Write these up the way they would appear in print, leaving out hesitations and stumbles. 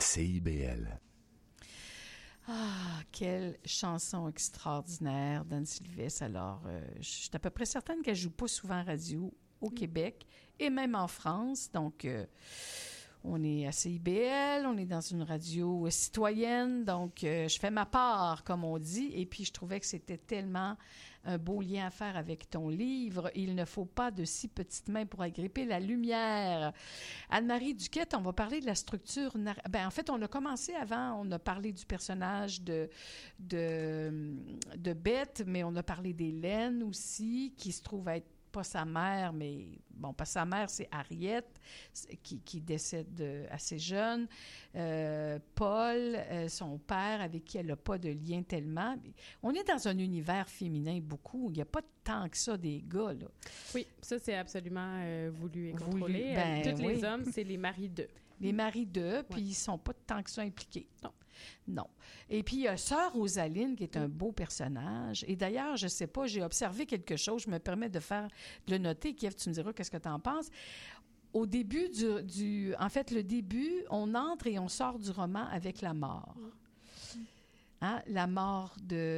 CIBL. Ah, quelle chanson extraordinaire d'Anne Sylvestre. Alors, je suis à peu près certaine qu'elle joue pas souvent en radio au Québec et même en France. Donc, on est à CIBL, on est dans une radio citoyenne. Donc, je fais ma part, comme on dit. Et puis, je trouvais que c'était tellement un beau lien à faire avec ton livre. Il ne faut pas de si petites mains pour agripper la lumière. Anne-Marie Duquette, on va parler de la structure. En fait, on a commencé avant, on a parlé du personnage de Bette, mais on a parlé d'Hélène aussi, qui se trouve être pas sa mère, mais bon, pas sa mère, c'est Harriet, qui décède assez jeune. Paul, son père, avec qui elle n'a pas de lien tellement. On est dans un univers féminin beaucoup. Il n'y a pas tant que ça des gars, là. Oui, ça, c'est absolument voulu et contrôlé. Tous les hommes, c'est les maris d'eux. Les maris d'eux, puis ils ne sont pas tant que ça impliqués. Non. Et puis, il y a Sœur Rosaline, qui est un beau personnage. Et d'ailleurs, je ne sais pas, j'ai observé quelque chose, je me permets de le noter. Kiev, tu me diras qu'est-ce que tu en penses. Au début en fait, le début, on entre et on sort du roman avec la mort. Hein? La mort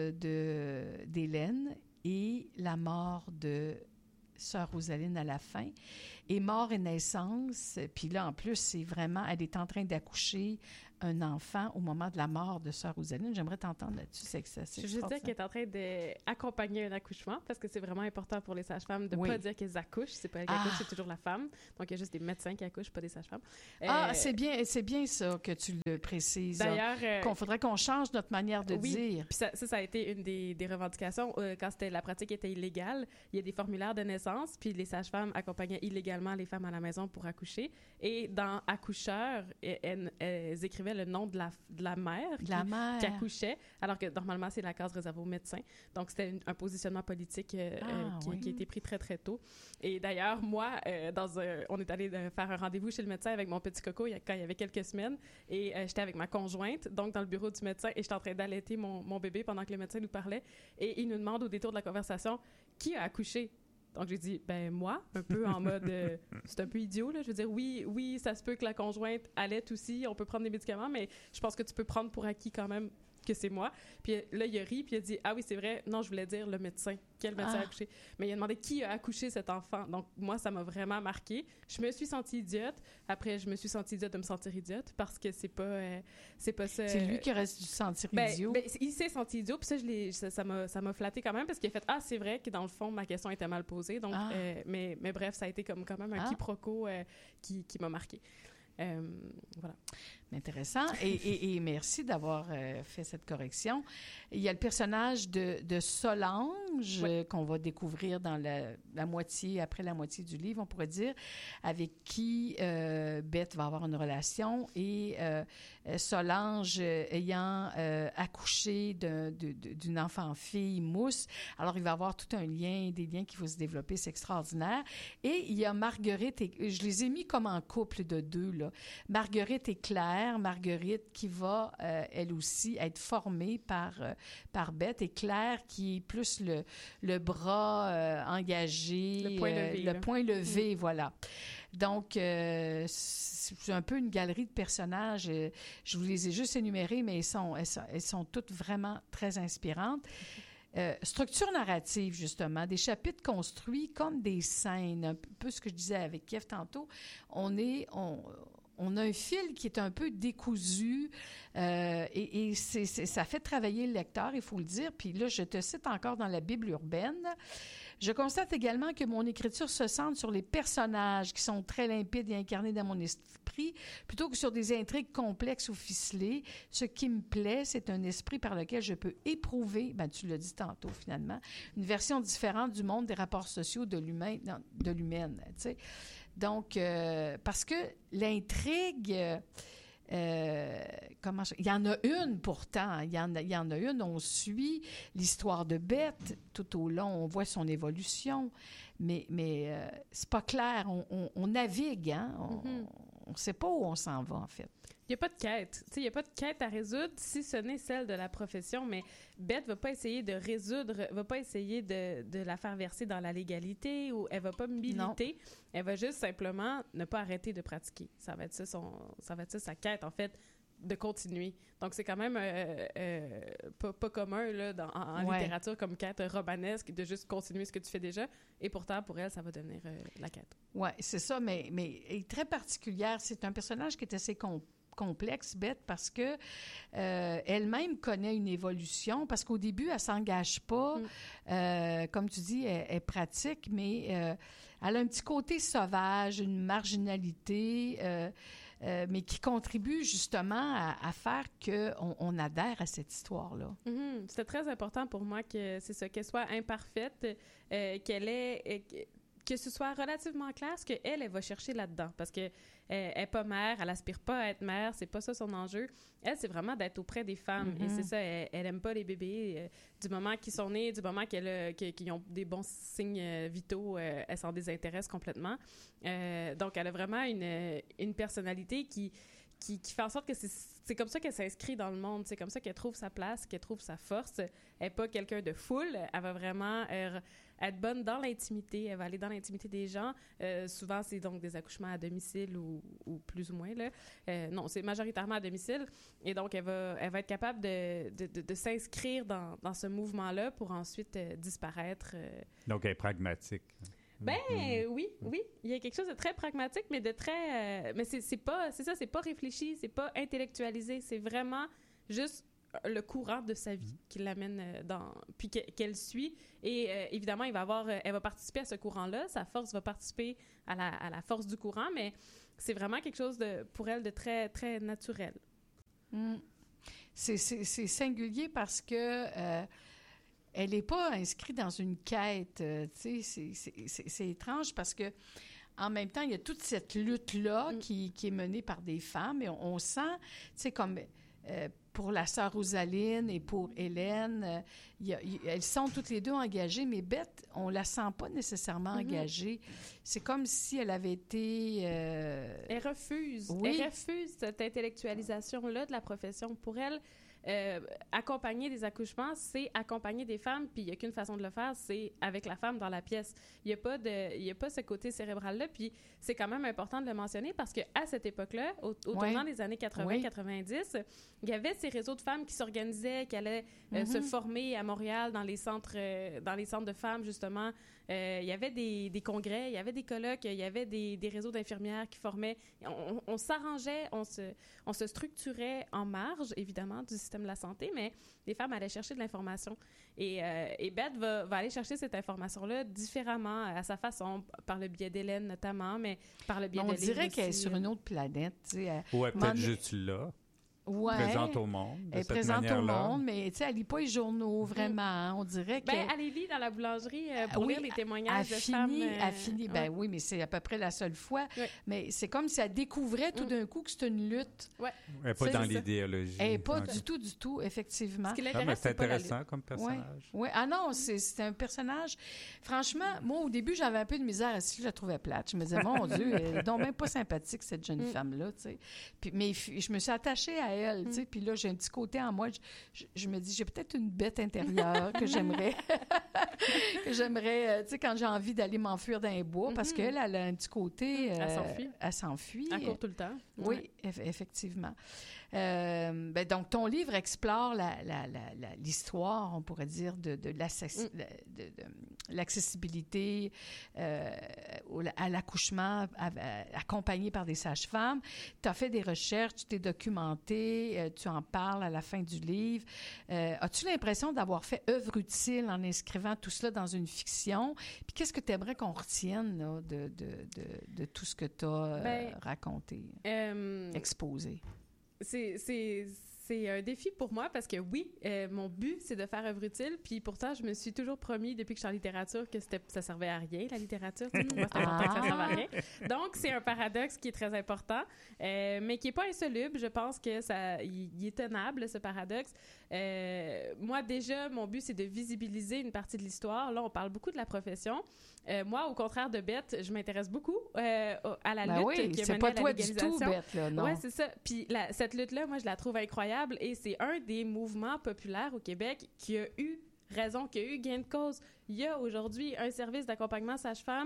d'Hélène et la mort de Sœur Rosaline à la fin. Et mort et naissance, puis là, en plus, c'est vraiment, elle est en train d'accoucher un enfant au moment de la mort de Sœur Rosaline. J'aimerais t'entendre là-dessus. C'est je veux juste dire qu'elle est en train d'accompagner un accouchement parce que c'est vraiment important pour les sages-femmes de ne pas dire qu'elles accouchent. C'est pas elles qui accouchent, c'est toujours la femme. Donc, il y a juste des médecins qui accouchent, pas des sages-femmes. C'est bien ça que tu le précises. D'ailleurs... Qu'on faudrait qu'on change notre manière de dire. Puis ça a été une des revendications. Quand la pratique était illégale, il y a des formulaires de naissance, puis les sages-femmes accompagnaient illégalement les femmes à la maison pour accoucher. Et dans accoucheur, elles écrivaient le nom de la mère qui accouchait, alors que normalement, c'est la case réservée aux médecins. Donc, c'était un positionnement politique qui a été pris très, très tôt. Et d'ailleurs, moi, on est allé faire un rendez-vous chez le médecin avec mon petit coco quand il y avait quelques semaines, et j'étais avec ma conjointe, donc dans le bureau du médecin, et j'étais en train d'allaiter mon bébé pendant que le médecin nous parlait, et il nous demande au détour de la conversation « Qui a accouché? » Donc, j'ai dit, moi, un peu en mode, c'est un peu idiot, là. Je veux dire, oui, ça se peut que la conjointe allaite aussi, on peut prendre des médicaments, mais je pense que tu peux prendre pour acquis quand même que c'est moi. Puis là, il a ri, puis il a dit, ah oui, c'est vrai, non, je voulais dire le médecin. Quel médecin a accouché? Mais il a demandé qui a accouché cet enfant. Donc, moi, ça m'a vraiment marqué. Je me suis sentie idiote. Après, je me suis sentie idiote de me sentir idiote parce que c'est pas ça. C'est lui qui aurait dû se sentir idiot. Il s'est senti idiot, puis ça m'a flatté quand même parce qu'il a fait, c'est vrai que dans le fond, ma question était mal posée. Donc, mais bref, ça a été comme quand même un quiproquo qui m'a marqué. Voilà. Intéressant. Et merci d'avoir fait cette correction. Il y a le personnage de Solange qu'on va découvrir dans après la moitié du livre, on pourrait dire, avec qui Bette va avoir une relation. Et Solange ayant accouché d'une enfant-fille, Mousse, alors il va y avoir tout un lien, des liens qui vont se développer, c'est extraordinaire. Et il y a Marguerite, je les ai mis comme en couple de deux, là. Marguerite et Claire. Marguerite qui va, elle aussi, être formée par Bette, et Claire qui est plus le bras engagé, le point levé, voilà. Donc, c'est un peu une galerie de personnages. Je vous les ai juste énumérés, mais elles sont toutes vraiment très inspirantes. Structure narrative, justement, des chapitres construits comme des scènes, un peu ce que je disais avec Kiev tantôt. On a un fil qui est un peu décousu et ça fait travailler le lecteur, il faut le dire. Puis là, je te cite encore dans la Bible urbaine. Je constate également que mon écriture se centre sur les personnages qui sont très limpides et incarnés dans mon esprit, plutôt que sur des intrigues complexes ou ficelées. Ce qui me plaît, c'est un esprit par lequel je peux éprouver, tu l'as dit tantôt finalement, une version différente du monde des rapports sociaux de l'humaine, tu sais. Donc, parce que l'intrigue, il y en a une pourtant, il y en a une, on suit l'histoire de Bette tout au long, on voit son évolution, mais c'est pas clair, on navigue, hein, on sait pas où on s'en va en fait. Il n'y a pas de quête. Il n'y a pas de quête à résoudre si ce n'est celle de la profession, mais Bette ne va pas essayer de résoudre, va pas essayer de la faire verser dans la légalité ou elle ne va pas militer. Non. Elle va juste simplement ne pas arrêter de pratiquer. Ça va être ça sa quête, en fait, de continuer. Donc, c'est quand même pas commun là, en littérature comme quête romanesque de juste continuer ce que tu fais déjà. Et pourtant, pour elle, ça va devenir la quête. Oui, c'est ça, mais elle est très particulière. C'est un personnage qui est assez complexe, Bette, parce que elle-même connaît une évolution, parce qu'au début, elle s'engage pas. Comme tu dis, elle pratique, mais elle a un petit côté sauvage, une marginalité, mais qui contribue justement à faire qu'on adhère à cette histoire-là. C'était très important pour moi que c'est ça, qu'elle soit imparfaite, qu'elle ait... que ce soit relativement clair ce qu'elle va chercher là-dedans. Parce qu'elle n'est pas mère, elle aspire pas à être mère, c'est pas ça son enjeu. Elle, c'est vraiment d'être auprès des femmes. Et c'est ça, elle aime pas les bébés. Du moment qu'ils sont nés, du moment qu'ils ont des bons signes vitaux, elle s'en désintéresse complètement. Donc, elle a vraiment une personnalité qui fait en sorte que c'est comme ça qu'elle s'inscrit dans le monde. C'est comme ça qu'elle trouve sa place, qu'elle trouve sa force. Elle n'est pas quelqu'un de foule. Elle va vraiment être bonne dans l'intimité. Elle va aller dans l'intimité des gens. Souvent, c'est donc des accouchements à domicile ou plus ou moins. Là. Non, c'est majoritairement à domicile. Et donc, elle va être capable de s'inscrire dans ce mouvement-là pour ensuite disparaître. Donc, elle est pragmatique. Oui. Il y a quelque chose de très pragmatique, mais de très... mais c'est pas réfléchi, c'est pas intellectualisé. C'est vraiment juste le courant de sa vie qui l'amène puis qu'elle suit. Et évidemment, elle va participer à ce courant-là. Sa force va participer à la force du courant, mais c'est vraiment quelque chose pour elle de très, très naturel. C'est singulier parce que... elle n'est pas inscrite dans une quête. C'est étrange parce que en même temps, il y a toute cette lutte-là qui est menée par des femmes. Et on sent, tu sais, comme pour la sœur Rosaline et pour Hélène, elles sont toutes les deux engagées, mais Bette, on la sent pas nécessairement engagée. C'est comme si elle avait été... Elle refuse. Oui. Elle refuse cette intellectualisation-là de la profession. Pour elle... accompagner des accouchements, c'est accompagner des femmes, puis il n'y a qu'une façon de le faire, c'est avec la femme dans la pièce. Il n'y a pas ce côté cérébral-là, puis c'est quand même important de le mentionner parce qu'à cette époque-là, au tournant des années 80-90, il y avait ces réseaux de femmes qui s'organisaient, qui allaient se former à Montréal dans les centres de femmes, justement. Il y avait des congrès, il y avait des colloques, il y avait des réseaux d'infirmières qui formaient. On s'arrangeait, on se structurait en marge, évidemment, du système de la santé, mais les femmes allaient chercher de l'information. Et Bette va aller chercher cette information-là différemment, à sa façon, par le biais d'Hélène notamment, mais par le biais de on dirait qu'elle est sur une autre planète. Ouais, peut-être juste là. Ouais, présente au monde. Elle est présente au monde, mais tu sais, elle lit pas les journaux vraiment. On dirait que. Elle les lit dans la boulangerie pour lire les témoignages de femmes. Elle finit. Oui, mais c'est à peu près la seule fois. Ouais. Mais c'est comme si elle découvrait tout d'un coup que c'est une lutte. Ouais. Elle n'est pas dans l'idéologie. Elle n'est pas du tout, effectivement. C'est intéressant comme personnage. Oui. Ah non, c'est un personnage. Franchement, moi, au début, j'avais un peu de misère à je la trouvais plate. Je me disais, mon Dieu, elle est donc même pas sympathique, cette jeune femme-là, tu sais. Mais je me suis attachée à elle, tu sais. Puis là, j'ai un petit côté en moi. Je me dis, j'ai peut-être une bête intérieure que j'aimerais, tu sais, quand j'ai envie d'aller m'enfuir dans les bois, parce qu'elle a un petit côté... Elle s'enfuit. Elle court tout le temps. Oui, effectivement. Donc, ton livre explore l'histoire, on pourrait dire, de l'accessibilité à l'accouchement accompagné par des sages-femmes. Tu as fait des recherches, tu t'es documenté, tu en parles à la fin du livre. As-tu l'impression d'avoir fait œuvre utile en inscrivant tout cela dans une fiction? Puis qu'est-ce que tu aimerais qu'on retienne là, de tout ce que tu as raconté, exposé? C'est un défi pour moi parce que oui, mon but, c'est de faire œuvre utile. Puis pourtant, je me suis toujours promis, depuis que je suis en littérature, que ça servait à rien, la littérature. Pour moi, c'est important que ça serve à rien. Donc, c'est un paradoxe qui est très important, mais qui n'est pas insoluble. Je pense que il est tenable, ce paradoxe. Moi, déjà, mon but, c'est de visibiliser une partie de l'histoire. Là, on parle beaucoup de la profession. Moi, au contraire de Bette, je m'intéresse beaucoup à la lutte qui a mené à la légalisation. C'est pas toi du tout, Bette, là, non? Oui, c'est ça. Puis cette lutte-là, moi, je la trouve incroyable et c'est un des mouvements populaires au Québec qui a eu raison, qui a eu gain de cause. Il y a aujourd'hui un service d'accompagnement sage-femme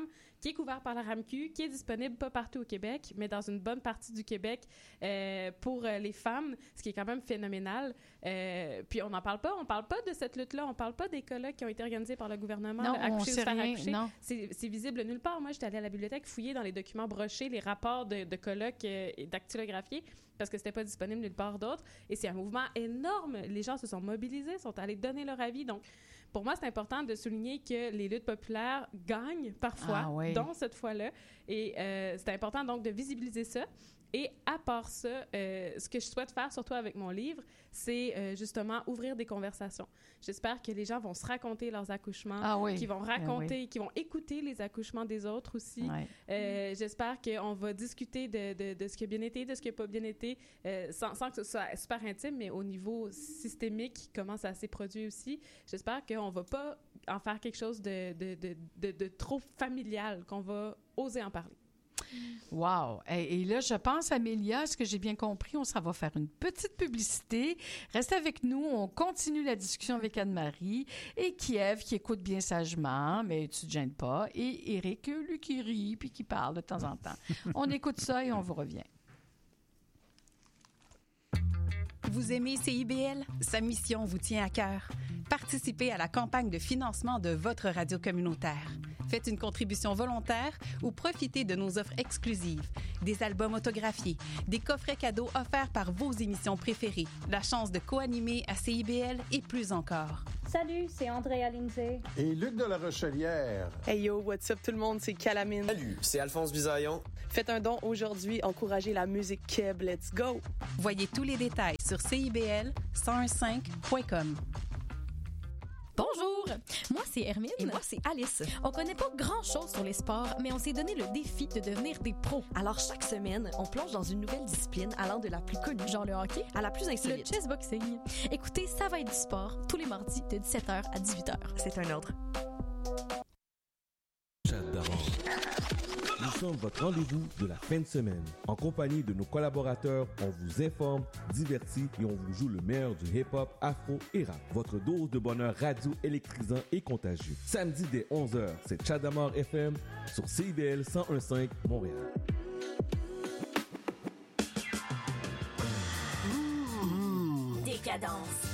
qui est couvert par la RAMQ, qui est disponible pas partout au Québec, mais dans une bonne partie du Québec pour les femmes, ce qui est quand même phénoménal. Puis on n'en parle pas. On parle pas de cette lutte-là. On parle pas des colloques qui ont été organisés par le gouvernement. Non, accoucher ou se faire accoucher. Non. C'est visible nulle part. Moi, j'étais allée à la bibliothèque fouiller dans les documents brochés, les rapports de colloques dactylographiés, parce que c'était pas disponible nulle part d'autre. Et c'est un mouvement énorme. Les gens se sont mobilisés, sont allés donner leur avis. Donc, pour moi, c'est important de souligner que les luttes populaires gagnent parfois, dont cette fois-là. Et c'est important donc de visibiliser ça. Et à part ça, ce que je souhaite faire, surtout avec mon livre, c'est justement ouvrir des conversations. J'espère que les gens vont se raconter leurs accouchements, qu'ils vont raconter, qu'ils vont écouter les accouchements des autres aussi. J'espère qu'on va discuter de ce qui a bien été, de ce qui n'a pas bien été, sans que ce soit super intime, mais au niveau systémique, comment ça s'est produit aussi. J'espère qu'on ne va pas en faire quelque chose de trop familial, qu'on va oser en parler. Wow! Et là, je pense, Amélia, ce que j'ai bien compris, on s'en va faire une petite publicité. Reste avec nous, on continue la discussion avec Anne-Marie et Kiev, qui écoute bien sagement, mais tu ne te gênes pas, et Éric, lui, qui rit puis qui parle de temps en temps. On écoute ça et on vous revient. Vous aimez CIBL? Sa mission vous tient à cœur. Participez à la campagne de financement de votre radio communautaire. Faites une contribution volontaire ou profitez de nos offres exclusives. Des albums autographiés, des coffrets cadeaux offerts par vos émissions préférées, la chance de co-animer à CIBL et plus encore. Salut, c'est Andrea Lindsay. Et Luc de la Rochelière. Hey yo, what's up tout le monde, c'est Calamine. Salut, c'est Alphonse Bisaillon. Faites un don aujourd'hui, encouragez la musique Keb, let's go! Voyez tous les détails sur CIBL1015.com. Bonjour! Moi, c'est Hermine. Et moi, c'est Alice. On connaît pas grand-chose sur les sports, mais on s'est donné le défi de devenir des pros. Alors, chaque semaine, on plonge dans une nouvelle discipline allant de la plus connue, genre le hockey, à la plus insolite, le chessboxing. Écoutez, ça va être du sport, tous les mardis de 17h à 18h. C'est un ordre. Chat d'avance. Nous sommes votre rendez-vous de la fin de semaine. En compagnie de nos collaborateurs, on vous informe, divertit et on vous joue le meilleur du hip-hop, afro et rap. Votre dose de bonheur radio électrisant et contagieux. Samedi dès 11h, c'est Chat d'Amour FM sur CIBL 101.5 Montréal. Décadence.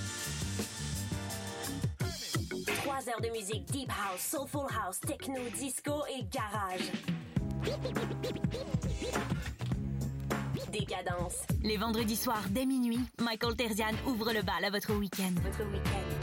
3 heures de musique deep house, soulful house, techno, disco et garage. Décadence. Les vendredis soirs dès minuit, Michael Terzian ouvre le bal à votre week-end.